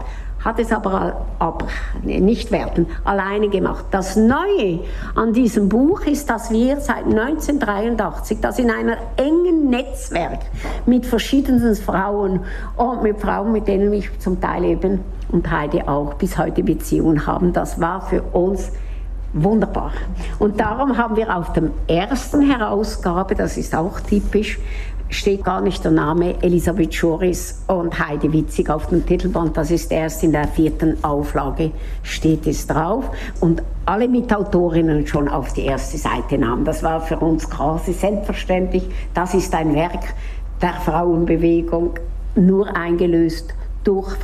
hat es aber, aber nicht werden, alleine gemacht. Das Neue an diesem Buch ist, dass wir seit neunzehnhundertdreiundachtzig das in einem engen Netzwerk mit verschiedenen Frauen und mit Frauen, mit denen ich zum Teil eben und Heidi auch bis heute Beziehungen haben, das war für uns wunderbar. Und darum haben wir auf der ersten Herausgabe, das ist auch typisch, steht gar nicht der Name Elisabeth Schoris und Heidi Witzig auf dem Titelband. Das ist erst in der vierten Auflage steht es drauf. Und alle Mitautorinnen schon auf die erste Seite nahmen. Das war für uns quasi selbstverständlich. Das ist ein Werk der Frauenbewegung, nur eingelöst durch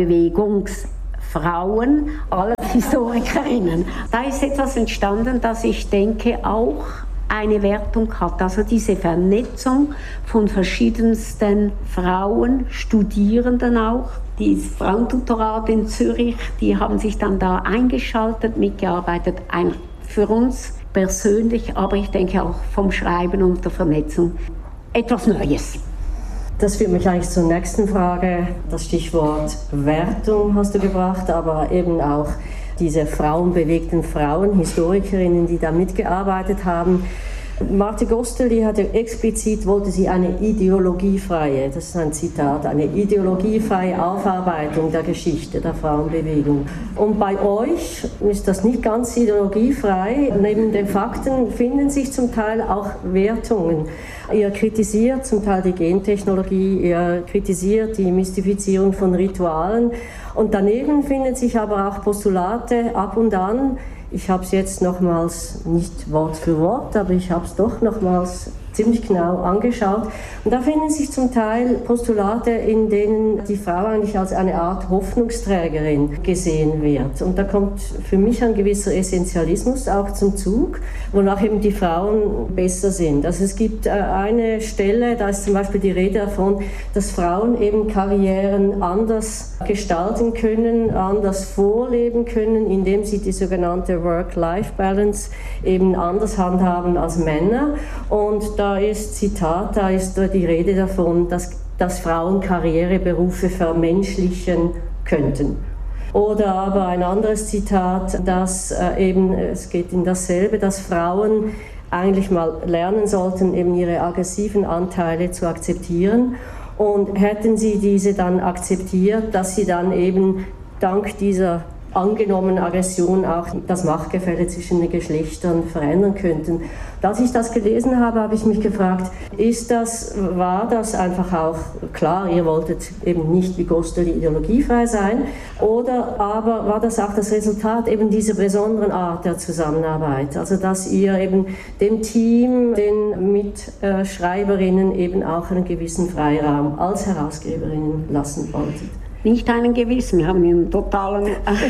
Frauenbewegungsfrauen, alle Historikerinnen. Da ist etwas entstanden, das ich denke auch eine Wertung hat. Also diese Vernetzung von verschiedensten Frauen, Studierenden auch. Die Frauentutorat in Zürich, die haben sich dann da eingeschaltet, mitgearbeitet. Ein, für uns persönlich, aber ich denke auch vom Schreiben und der Vernetzung etwas Neues. Das führt mich eigentlich zur nächsten Frage. Das Stichwort Wertung hast du gebracht, aber eben auch diese frauenbewegten Frauen, Historikerinnen, die da mitgearbeitet haben. Marthe Gosteli, die hatte explizit, wollte sie eine ideologiefreie, das ist ein Zitat, eine ideologiefreie Aufarbeitung der Geschichte der Frauenbewegung. Und bei euch ist das nicht ganz ideologiefrei. Neben den Fakten finden sich zum Teil auch Wertungen. Ihr kritisiert zum Teil die Gentechnologie, ihr kritisiert die Mystifizierung von Ritualen. Und daneben finden sich aber auch Postulate ab und an. Ich habe es jetzt nochmals, nicht Wort für Wort, aber ich habe es doch nochmals ziemlich genau angeschaut. Und da finden sich zum Teil Postulate, in denen die Frau eigentlich als eine Art Hoffnungsträgerin gesehen wird. Und da kommt für mich ein gewisser Essentialismus auch zum Zug, wonach eben die Frauen besser sind. Also es gibt eine Stelle, da ist zum Beispiel die Rede davon, dass Frauen eben Karrieren anders gestalten können, anders vorleben können, indem sie die sogenannte Work-Life-Balance eben anders handhaben als Männer. Und da Da ist, Zitat, da ist die Rede davon, dass, dass Frauen Karriereberufe vermenschlichen könnten. Oder aber ein anderes Zitat, dass äh, eben, es geht in dasselbe, dass Frauen eigentlich mal lernen sollten, eben ihre aggressiven Anteile zu akzeptieren. Und hätten sie diese dann akzeptiert, dass sie dann eben dank dieser angenommenen Aggression auch das Machtgefälle zwischen den Geschlechtern verändern könnten. Als ich das gelesen habe, habe ich mich gefragt, ist das, war das einfach auch, klar, ihr wolltet eben nicht wie Gosteli ideologiefrei sein, oder aber war das auch das Resultat eben dieser besonderen Art der Zusammenarbeit? Also dass ihr eben dem Team, den Mitschreiberinnen eben auch einen gewissen Freiraum als Herausgeberinnen lassen wolltet? Nicht einen gewissen, wir haben ihnen totalen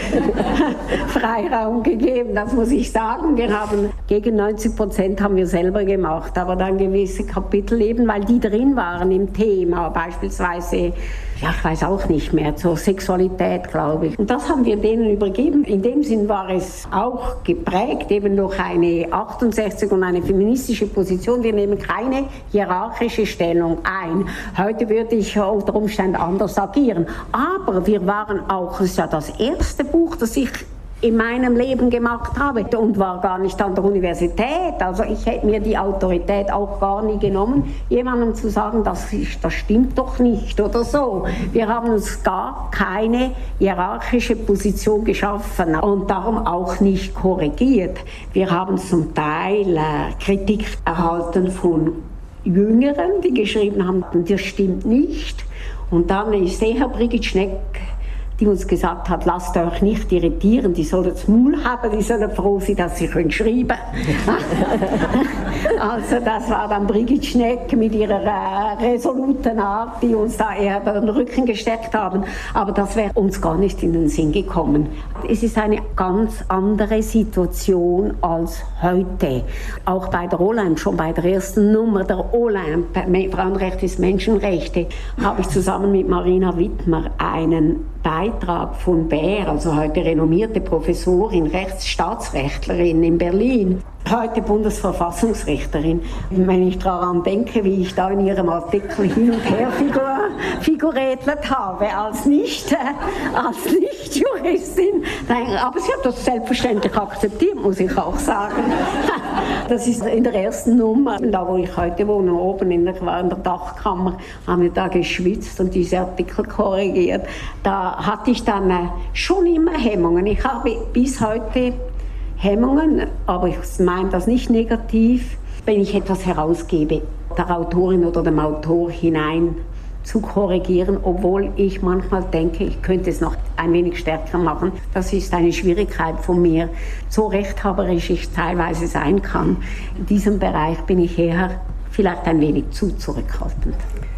Freiraum gegeben, das muss ich sagen. Wir haben gegen neunzig Prozent haben wir selber gemacht, aber dann gewisse Kapitel eben, weil die drin waren im Thema, beispielsweise, ja, ich weiß auch nicht mehr, zur Sexualität, glaube ich. Und das haben wir denen übergeben. In dem Sinn war es auch geprägt, eben durch eine achtundsechzig und eine feministische Position. Wir nehmen keine hierarchische Stellung ein. Heute würde ich unter Umständen anders agieren. Aber wir waren auch, das ist ja das erste Buch, das ich in meinem Leben gemacht habe und war gar nicht an der Universität. Also ich hätte mir die Autorität auch gar nie genommen, jemandem zu sagen, das, ist, das stimmt doch nicht oder so. Wir haben uns gar keine hierarchische Position geschaffen und darum auch nicht korrigiert. Wir haben zum Teil äh, Kritik erhalten von Jüngeren, die geschrieben haben, das stimmt nicht. Und dann ist eher Brigitte Schneck, die uns gesagt hat, lasst euch nicht irritieren, die sollen das Maul haben, die sollen froh sein, dass sie schreiben können. Also das war dann Brigitte Schneck mit ihrer äh, resoluten Art, die uns da eher den Rücken gestärkt haben. Aber das wäre uns gar nicht in den Sinn gekommen. Es ist eine ganz andere Situation als heute. Auch bei der Olymp, schon bei der ersten Nummer der Olymp, Frauenrechte ist Menschenrechte, habe ich zusammen mit Marina Wittmer einen Beitrag Beitrag von Bär, also heute renommierte Professorin, Rechtsstaatsrechtlerin in Berlin, heute Bundesverfassungsrichterin. Wenn ich daran denke, wie ich da in ihrem Artikel hin und her figur, figurätlet habe, als nicht, äh, als Nicht-Juristin, aber sie hat das selbstverständlich akzeptiert, muss ich auch sagen. Das ist in der ersten Nummer, da wo ich heute wohne, oben in der, in der Dachkammer, haben wir da geschwitzt und diese Artikel korrigiert. Da hatte ich dann äh, schon immer Hemmungen. Ich habe bis heute Hemmungen, aber ich meine das nicht negativ, wenn ich etwas herausgebe, der Autorin oder dem Autor hinein zu korrigieren, obwohl ich manchmal denke, ich könnte es noch ein wenig stärker machen. Das ist eine Schwierigkeit von mir, so rechthaberisch ich teilweise sein kann. In diesem Bereich bin ich eher vielleicht ein wenig zu zurückhaltend.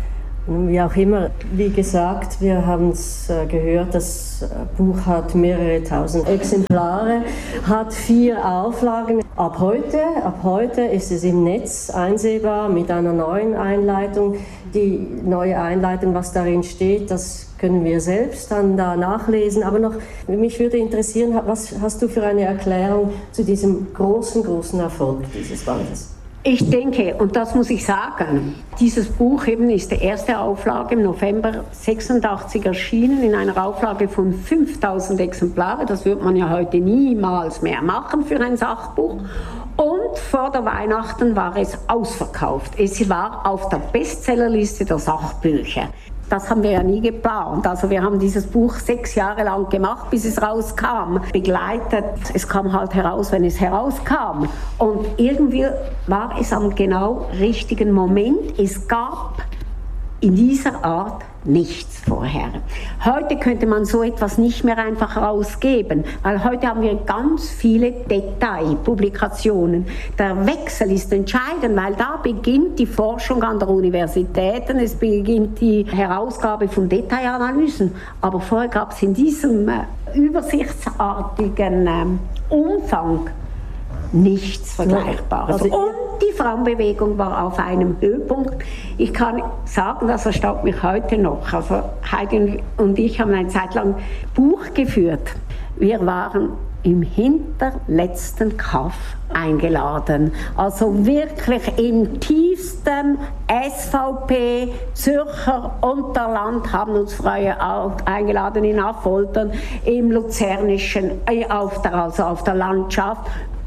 Wie auch immer, wie gesagt, wir haben es gehört, das Buch hat mehrere tausend Exemplare, hat vier Auflagen. Ab heute, ab heute ist es im Netz einsehbar mit einer neuen Einleitung. Die neue Einleitung, was darin steht, das können wir selbst dann da nachlesen. Aber noch, mich würde interessieren, was hast du für eine Erklärung zu diesem großen, großen Erfolg dieses Bandes? Ich denke, und das muss ich sagen, dieses Buch eben ist die erste Auflage im November sechsundachtzig erschienen, in einer Auflage von fünftausend Exemplare. Das wird man ja heute niemals mehr machen für ein Sachbuch. Und vor der Weihnachten war es ausverkauft. Es war auf der Bestsellerliste der Sachbücher. Das haben wir ja nie geplant. Also wir haben dieses Buch sechs Jahre lang gemacht, bis es rauskam. Begleitet, es kam halt heraus, wenn es herauskam. Und irgendwie war es am genau richtigen Moment. Es gab in dieser Art nichts vorher. Heute könnte man so etwas nicht mehr einfach rausgeben, weil heute haben wir ganz viele Detailpublikationen. Der Wechsel ist entscheidend, weil da beginnt die Forschung an der Universitäten, es beginnt die Herausgabe von Detailanalysen. Aber vorher gab es in diesem äh, übersichtsartigen äh, Umfang nichts Vergleichbares. Also, und die Frauenbewegung war auf einem Höhepunkt. Ich kann sagen, das erstaunt mich heute noch. Also Heidi und ich haben eine Zeit lang Buch geführt. Wir waren im hinterletzten Kaff eingeladen. Also wirklich im tiefsten S V P, Zürcher Unterland haben uns Freie eingeladen in Affoltern, im Luzernischen, auf der, also auf der Landschaft,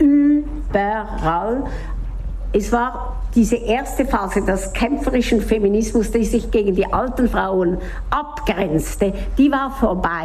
überall. Es war diese erste Phase des kämpferischen Feminismus, die sich gegen die alten Frauen abgrenzte, die war vorbei.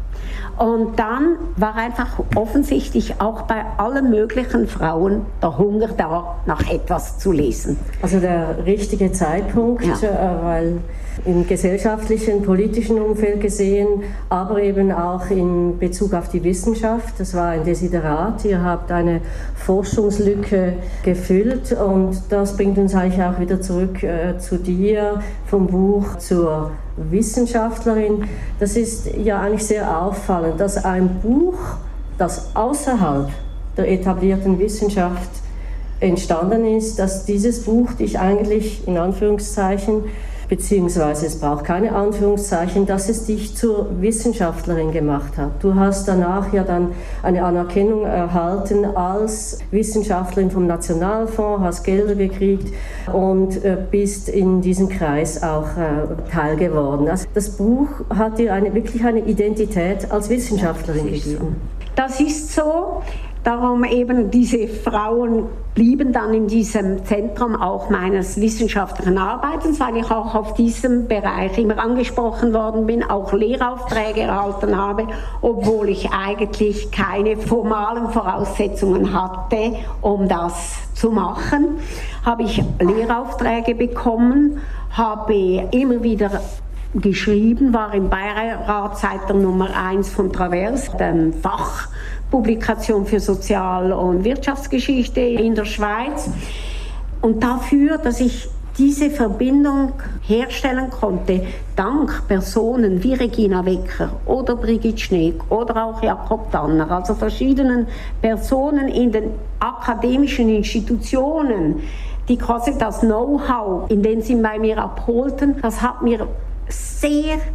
Und dann war einfach offensichtlich auch bei allen möglichen Frauen der Hunger da, nach etwas zu lesen. Also der richtige Zeitpunkt, ja. äh, weil im gesellschaftlichen, politischen Umfeld gesehen, aber eben auch in Bezug auf die Wissenschaft. Das war ein Desiderat. Ihr habt eine Forschungslücke gefüllt und das bringt uns eigentlich auch wieder zurück äh, zu dir, vom Buch zur Wissenschaftlerin. Das ist ja eigentlich sehr auffallend, dass ein Buch, das außerhalb der etablierten Wissenschaft entstanden ist, dass dieses Buch dich eigentlich in Anführungszeichen, beziehungsweise es braucht keine Anführungszeichen, dass es dich zur Wissenschaftlerin gemacht hat. Du hast danach ja dann eine Anerkennung erhalten als Wissenschaftlerin vom Nationalfonds, hast Gelder gekriegt und bist in diesem Kreis auch Teil geworden. Also das Buch hat dir eine, wirklich eine Identität als Wissenschaftlerin gegeben. Das ist so. Darum eben diese Frauen blieben dann in diesem Zentrum auch meines wissenschaftlichen Arbeitens, weil ich auch auf diesem Bereich immer angesprochen worden bin, auch Lehraufträge erhalten habe, obwohl ich eigentlich keine formalen Voraussetzungen hatte, um das zu machen. Habe ich Lehraufträge bekommen, habe immer wieder geschrieben, war im Beirat Zeitung Nummer eins von Travers, dem Fachpublikation für Sozial- und Wirtschaftsgeschichte in der Schweiz. Und dafür, dass ich diese Verbindung herstellen konnte, dank Personen wie Regina Wecker oder Brigitte Schneeg oder auch Jakob Tanner, also verschiedenen Personen in den akademischen Institutionen, die quasi das Know-how, in dem sie bei mir abholten, das hat mir sehr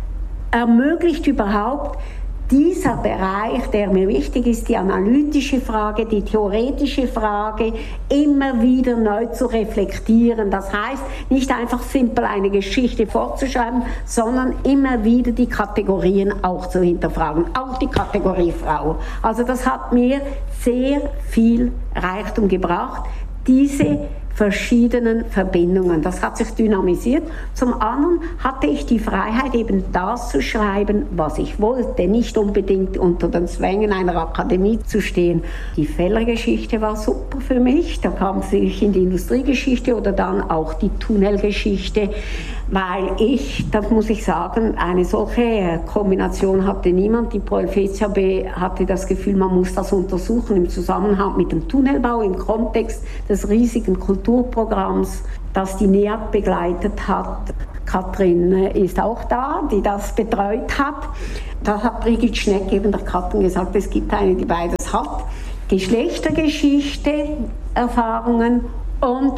ermöglicht überhaupt dieser Bereich, der mir wichtig ist, die analytische Frage, die theoretische Frage, immer wieder neu zu reflektieren. Das heißt, nicht einfach simpel eine Geschichte vorzuschreiben, sondern immer wieder die Kategorien auch zu hinterfragen, auch die Kategorie Frau. Also das hat mir sehr viel Reichtum gebracht, diese verschiedenen Verbindungen. Das hat sich dynamisiert. Zum anderen hatte ich die Freiheit, eben das zu schreiben, was ich wollte, nicht unbedingt unter den Zwängen einer Akademie zu stehen. Die Feller-Geschichte war super für mich, da kam ich in die Industriegeschichte oder dann auch die Tunnelgeschichte, weil ich, das muss ich sagen, eine solche Kombination hatte niemand. Die Pro Helvetia B hatte das Gefühl, man muss das untersuchen im Zusammenhang mit dem Tunnelbau, im Kontext des riesigen Kulturprogramms, das die N E A C begleitet hat. Katrin ist auch da, die das betreut hat. Da hat Brigitte Schneck eben der Katrin gesagt, es gibt eine, die beides hat. Geschlechtergeschichte, Erfahrungen und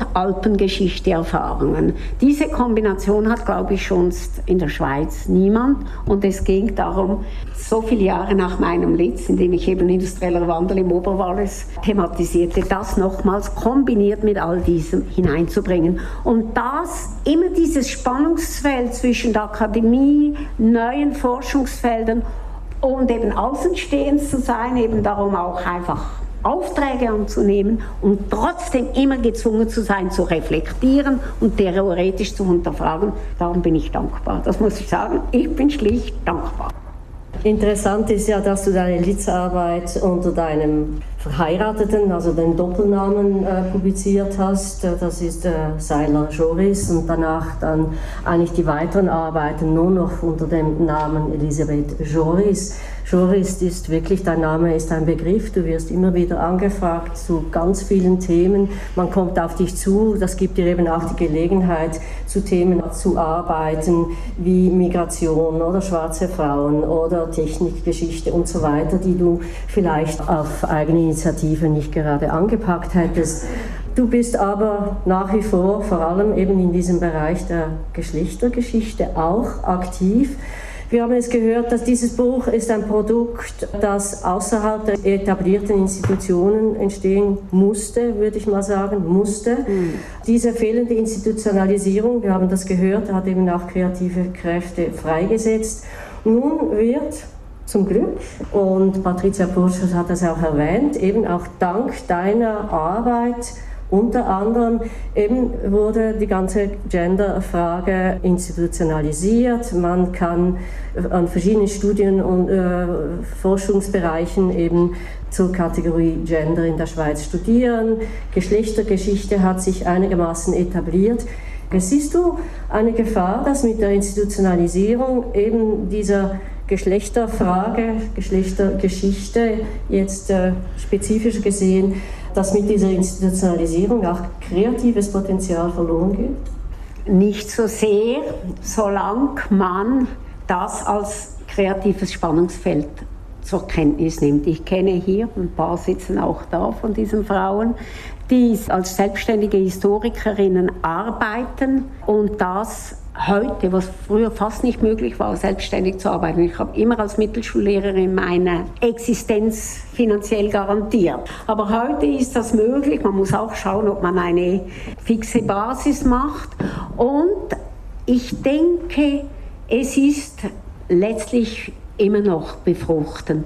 Alpengeschichte-Erfahrungen. Diese Kombination hat, glaube ich, schon in der Schweiz niemand. Und es ging darum, so viele Jahre nach meinem Litz, in dem ich eben industrieller Wandel im Oberwallis thematisierte, das nochmals kombiniert mit all diesem hineinzubringen. Und das, immer dieses Spannungsfeld zwischen der Akademie, neuen Forschungsfeldern und eben außenstehend zu sein, eben darum auch einfach Aufträge anzunehmen und trotzdem immer gezwungen zu sein, zu reflektieren und theoretisch zu hinterfragen. Darum bin ich dankbar. Das muss ich sagen, ich bin schlicht dankbar. Interessant ist ja, dass du deine Litzarbeit unter deinem Verheirateten, also den Doppelnamen, äh, publiziert hast. Das ist äh, Seiler Joris und danach dann eigentlich die weiteren Arbeiten nur noch unter dem Namen Elisabeth Joris. Joris ist wirklich, dein Name ist ein Begriff, du wirst immer wieder angefragt zu ganz vielen Themen, man kommt auf dich zu, das gibt dir eben auch die Gelegenheit, zu Themen zu arbeiten wie Migration oder schwarze Frauen oder Technikgeschichte und so weiter, die du vielleicht auf eigene Initiative nicht gerade angepackt hättest. Du bist aber nach wie vor vor allem eben in diesem Bereich der Geschlechtergeschichte auch aktiv. Wir haben es gehört, dass dieses Buch ist ein Produkt, das außerhalb der etablierten Institutionen entstehen musste, würde ich mal sagen, musste. Mhm. Diese fehlende Institutionalisierung, wir haben das gehört, hat eben auch kreative Kräfte freigesetzt. Nun wird zum Glück, und Patricia Purchas hat das auch erwähnt, eben auch dank deiner Arbeit, unter anderem eben wurde die ganze Gender-Frage institutionalisiert. Man kann an verschiedenen Studien- und äh, Forschungsbereichen eben zur Kategorie Gender in der Schweiz studieren. Geschlechtergeschichte hat sich einigermaßen etabliert. Siehst du eine Gefahr, dass mit der Institutionalisierung eben dieser Geschlechterfrage, Geschlechtergeschichte jetzt äh, spezifisch gesehen, dass mit dieser Institutionalisierung auch kreatives Potenzial verloren geht? Nicht so sehr, solange man das als kreatives Spannungsfeld zur Kenntnis nimmt. Ich kenne hier, ein paar sitzen auch da von diesen Frauen, die als selbstständige Historikerinnen arbeiten und das heute, was früher fast nicht möglich war, selbstständig zu arbeiten. Ich habe immer als Mittelschullehrerin meine Existenz finanziell garantiert. Aber heute ist das möglich. Man muss auch schauen, ob man eine fixe Basis macht. Und ich denke, es ist letztlich immer noch befruchten.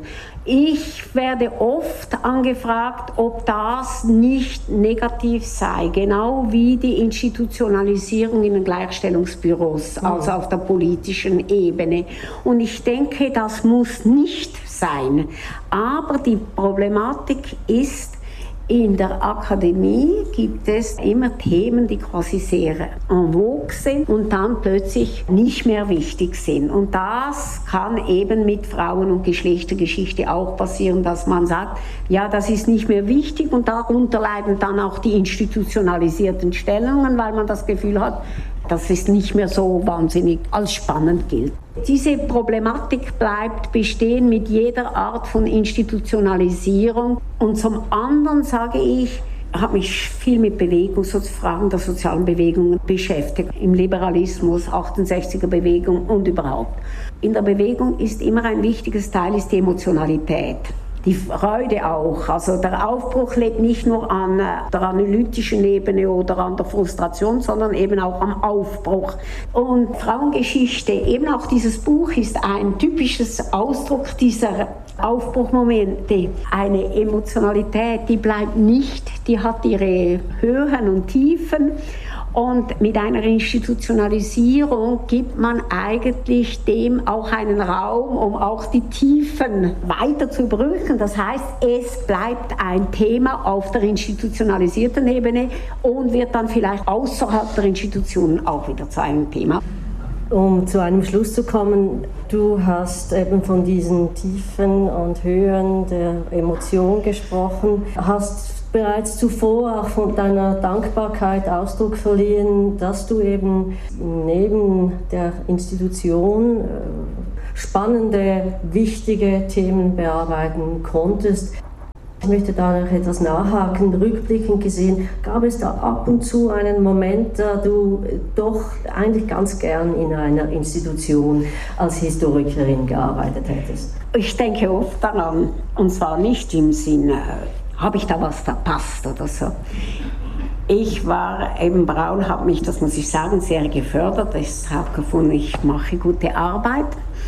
Ich werde oft angefragt, ob das nicht negativ sei, genau wie die Institutionalisierung in den Gleichstellungsbüros, mhm. also auf der politischen Ebene. Und ich denke, das muss nicht sein. Aber die Problematik ist, in der Akademie gibt es immer Themen, die quasi sehr en vogue sind und dann plötzlich nicht mehr wichtig sind. Und das kann eben mit Frauen- und Geschlechtergeschichte auch passieren, dass man sagt, ja, das ist nicht mehr wichtig und darunter leiden dann auch die institutionalisierten Stellungen, weil man das Gefühl hat, dass es nicht mehr so wahnsinnig als spannend gilt. Diese Problematik bleibt bestehen mit jeder Art von Institutionalisierung. Und zum anderen sage ich, habe mich viel mit Bewegung, so Fragen der sozialen Bewegung beschäftigt. Im Liberalismus, achtundsechziger Bewegung und überhaupt. In der Bewegung ist immer ein wichtiges Teil ist die Emotionalität. Die Freude auch. Also der Aufbruch lebt nicht nur an der analytischen Ebene oder an der Frustration, sondern eben auch am Aufbruch. Und Frauengeschichte, eben auch dieses Buch ist ein typisches Ausdruck dieser Aufbruchmomente. Eine Emotionalität, die bleibt nicht, die hat ihre Höhen und Tiefen. Und mit einer Institutionalisierung gibt man eigentlich dem auch einen Raum, um auch die Tiefen weiter zu überbrücken. Das heißt, es bleibt ein Thema auf der institutionalisierten Ebene und wird dann vielleicht außerhalb der Institutionen auch wieder zu einem Thema. Um zu einem Schluss zu kommen, du hast eben von diesen Tiefen und Höhen der Emotion gesprochen, hast bereits zuvor auch von deiner Dankbarkeit Ausdruck verliehen, dass du eben neben der Institution spannende, wichtige Themen bearbeiten konntest. Ich möchte da noch etwas nachhaken. Rückblickend gesehen, gab es da ab und zu einen Moment, da du doch eigentlich ganz gern in einer Institution als Historikerin gearbeitet hättest? Ich denke oft daran, und zwar nicht im Sinne, habe ich da was verpasst oder so. Ich war eben, Braun hat mich, das muss ich sagen, sehr gefördert. Ich habe gefunden, ich mache gute Arbeit.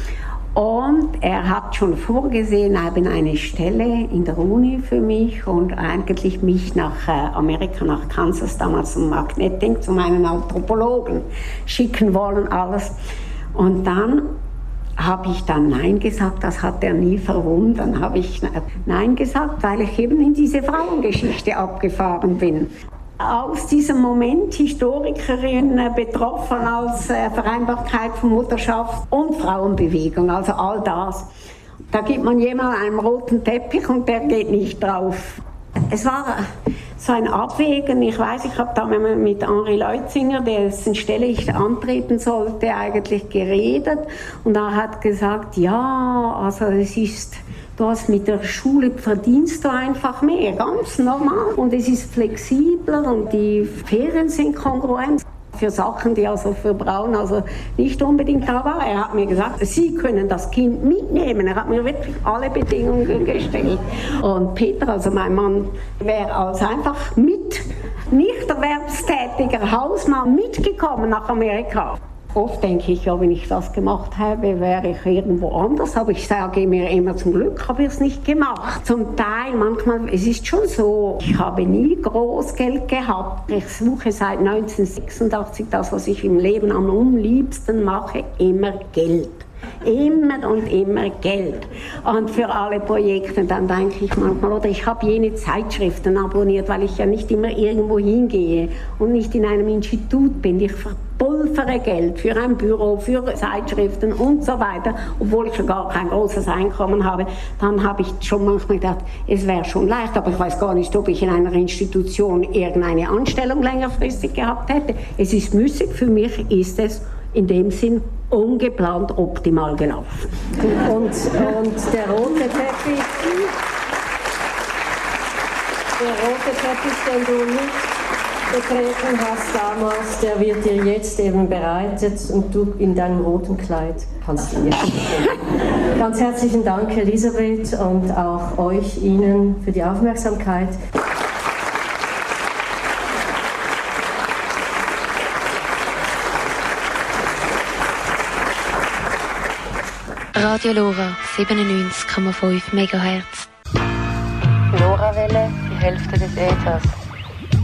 Und er hat schon vorgesehen, eben eine Stelle in der Uni für mich und eigentlich mich nach Amerika, nach Kansas, damals zum Magnetic, zu meinen Anthropologen schicken wollen, alles. Und dann habe ich dann Nein gesagt, das hat er nie verwundert. Dann habe ich Nein gesagt, weil ich eben in diese Frauengeschichte abgefahren bin. Aus diesem Moment Historikerin betroffen als Vereinbarkeit von Mutterschaft und Frauenbewegung, also all das. Da gibt man jemandem einen roten Teppich und der geht nicht drauf. Es war so ein Abwägen. Ich weiß, ich habe da mit Henri Leutzinger, dessen Stelle ich antreten sollte, eigentlich geredet. Und er hat gesagt, ja, also es ist, du hast mit der Schule verdienst du einfach mehr, ganz normal. Und es ist flexibler und die Ferien sind kongruent. Für Sachen, die also für Braun also nicht unbedingt da waren. Er hat mir gesagt, Sie können das Kind mitnehmen. Er hat mir wirklich alle Bedingungen gestellt. Und Peter, also mein Mann, wäre als einfach mit, nicht erwerbstätiger Hausmann mitgekommen nach Amerika. Oft denke ich, ja, wenn ich das gemacht habe, wäre ich irgendwo anders. Aber ich sage mir immer, zum Glück habe ich es nicht gemacht. Zum Teil, manchmal, es ist schon so, ich habe nie Großgeld gehabt. Ich suche seit neunzehnhundertsechsundachtzig das, was ich im Leben am unliebsten mache, immer Geld. Immer und immer Geld. Und für alle Projekte, dann denke ich manchmal, oder ich habe jene Zeitschriften abonniert, weil ich ja nicht immer irgendwo hingehe und nicht in einem Institut bin. Ich verpulvere Geld für ein Büro, für Zeitschriften und so weiter, obwohl ich schon gar kein großes Einkommen habe. Dann habe ich schon manchmal gedacht, es wäre schon leicht, aber ich weiß gar nicht, ob ich in einer Institution irgendeine Anstellung längerfristig gehabt hätte. Es ist müßig, für mich ist es in dem Sinn ungeplant optimal gelaufen. Und, und der rote Teppich, der rote Teppich, den du nicht betreten hast damals, der wird dir jetzt eben bereitet und du in deinem roten Kleid kannst ihn jetzt betreten. Ganz herzlichen Dank, Elisabeth, und auch euch, Ihnen für die Aufmerksamkeit. Radio Lora siebenundneunzig Komma fünf Megahertz. Lora-Welle, die Hälfte des Äthers.